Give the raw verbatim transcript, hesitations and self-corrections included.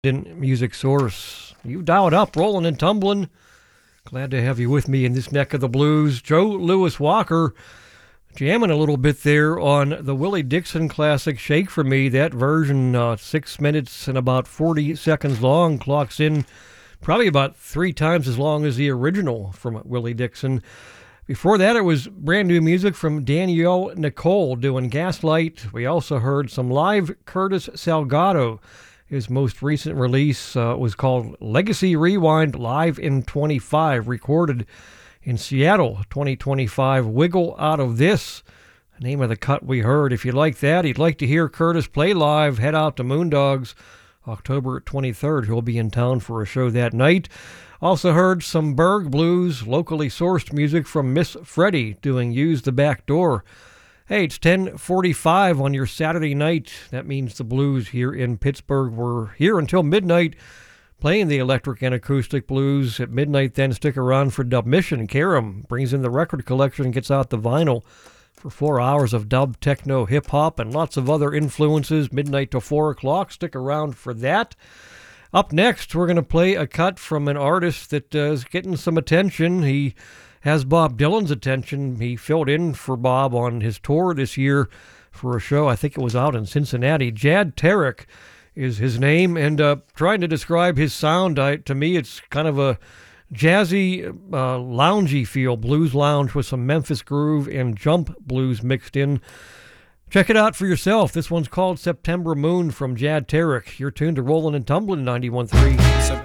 In Music Source. You dial it up, rolling and tumbling. Glad to have you with me in this neck of the blues. Joe Louis Walker jamming a little bit there on the Willie Dixon classic Shake For Me. That version, uh, six minutes and about forty seconds long, clocks in probably about three times as long as the original from Willie Dixon. Before that, it was brand new music from Danielle Nicole doing Gaslight. We also heard some live Curtis Salgado. His most recent release uh, was called Legacy Rewind Live in twenty-five, recorded in Seattle, twenty twenty-five. Wiggle Out of This, the name of the cut we heard. If you like that, you'd like to hear Curtis play live, head out to Moondogs, October twenty-third. He'll be in town for a show that night. Also heard some Berg Blues, locally sourced music from Miss Freddie doing Use the Back Door. Hey, it's ten forty-five on your Saturday night. That means the blues here in Pittsburgh. We're here until midnight playing the electric and acoustic blues. At midnight, then stick around for Dub Mission. Karam brings in the record collection and gets out the vinyl for four hours of dub, techno, hip-hop, and lots of other influences. Midnight to four o'clock. Stick around for that. Up next, we're going to play a cut from an artist that uh, is getting some attention. He has Bob Dylan's attention. He filled in for Bob on his tour this year for a show. I think it was out in Cincinnati. Jad Tarek is his name, and uh, trying to describe his sound, I, to me it's kind of a jazzy, uh, loungy feel, blues lounge with some Memphis groove and jump blues mixed in. Check it out for yourself. This one's called September Moon from Jad Tarek. You're tuned to Rollin' and Tumblin' ninety-one point three.